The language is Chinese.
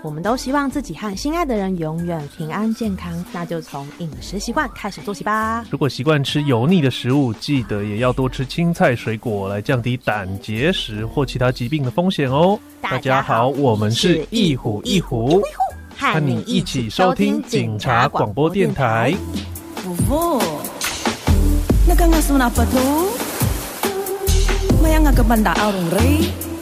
我们都希望自己和心爱的人永远平安健康，那就从饮食习惯开始做起吧。 如果习惯吃油腻的食物，记得也要多吃青菜水果，来降低胆结石或其他疾病的风险哦。大家好，我们是一虎一虎，和你一起收听警察广播电台。 Nagangasunapato Maya nga kabanda arong ray